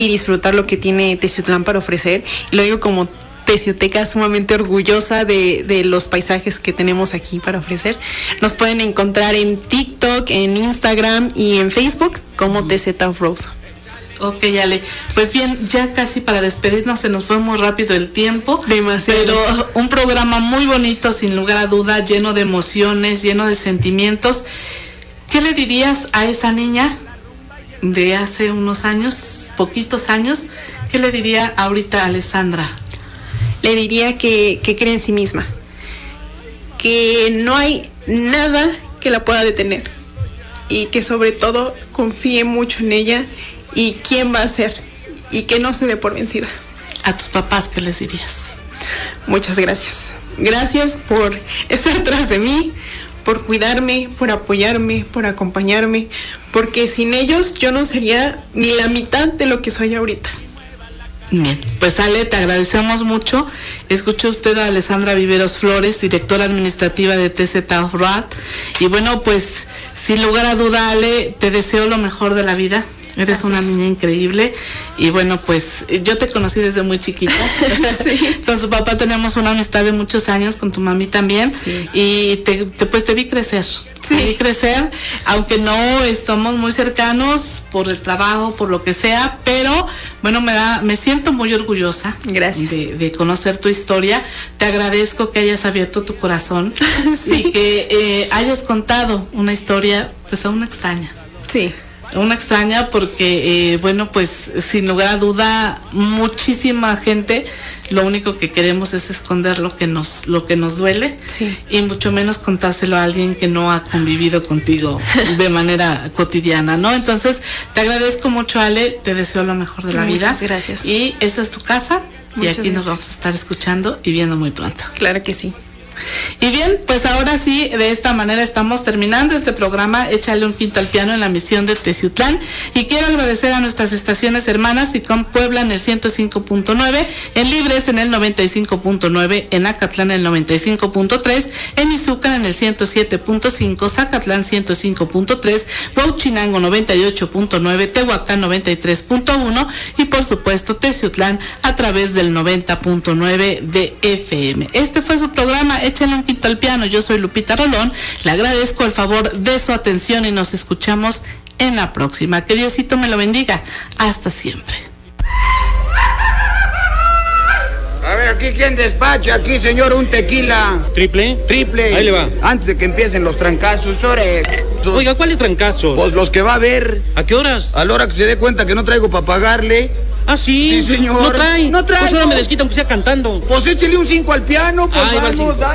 y disfrutar lo que tiene Teciutlán para ofrecer. Y lo digo como tecioteca sumamente orgullosa de los paisajes que tenemos aquí para ofrecer. Nos pueden encontrar en TikTok, en Instagram y en Facebook como TZ Off-Road. Ok, Ale. Pues bien, ya casi para despedirnos, se nos fue muy rápido el tiempo. Demasiado. Pero un programa muy bonito, sin lugar a duda, lleno de emociones, lleno de sentimientos. ¿Qué le dirías a esa niña de hace unos años, poquitos años? ¿Qué le diría ahorita a Alessandra? Le diría que cree en sí misma, que no hay nada que la pueda detener y que sobre todo confíe mucho en ella y quién va a ser y que no se dé por vencida. ¿A tus papás qué les dirías? Muchas gracias. Gracias por estar atrás de mí, por cuidarme, por apoyarme, por acompañarme, porque sin ellos yo no sería ni la mitad de lo que soy ahorita. Bien, pues Ale, te agradecemos mucho. Escuchó usted a Alessandra Viveros Flores, directora administrativa de TZ Off-Road. Y bueno, pues sin lugar a duda, Ale, te deseo lo mejor de la vida. Eres una niña increíble. Y bueno, pues yo te conocí desde muy chiquita. Sí. Con su papá tenemos una amistad de muchos años, con tu mami también. Sí. Y te vi crecer. Sí. Te vi crecer, aunque no estamos muy cercanos por el trabajo, por lo que sea, pero bueno, me siento muy orgullosa. Gracias. De conocer tu historia. Te agradezco que hayas abierto tu corazón. Sí. Y que hayas contado una historia, pues aún extraña. Sí. Una extraña porque, bueno, pues sin lugar a duda, muchísima gente lo único que queremos es esconder lo que nos duele. Sí. Y mucho menos contárselo a alguien que no ha convivido contigo de manera cotidiana, ¿no? Entonces, te agradezco mucho, Ale, te deseo lo mejor de la vida. Muchas gracias. Y esta es tu casa. Muchas y aquí gracias. Nos vamos a estar escuchando y viendo muy pronto. Claro que sí. Y bien, pues ahora sí, de esta manera estamos terminando este programa Échale un quinto al piano en la misión de Teciutlán, y quiero agradecer a nuestras estaciones hermanas, SICOM Puebla en el 105.9, en Libres en el 95.9, en Acatlán en el 95.3, en Izúcar en el 107.5, Zacatlán 105.3, Huauchinango 98.9, Tehuacán 93.1 y por supuesto Teciutlán a través del 90.9 de FM. Este fue su programa Échale un quinto al piano. Yo soy Lupita Rolón, le agradezco el favor de su atención y nos escuchamos en la próxima. Que Diosito me lo bendiga. Hasta siempre. A ver, aquí quién despacha, aquí señor, un tequila. ¿Triple? Triple. Ahí le va. Antes de que empiecen los trancazos, Oiga, ¿cuáles trancazos? Pues los que va a haber. ¿A qué horas? A la hora que se dé cuenta que no traigo para pagarle. ¿Ah, sí? Sí, señor. No trae. No trae. Pues ahora me desquita aunque sea cantando. Pues échele un 5 al piano, pues. Ay, vamos.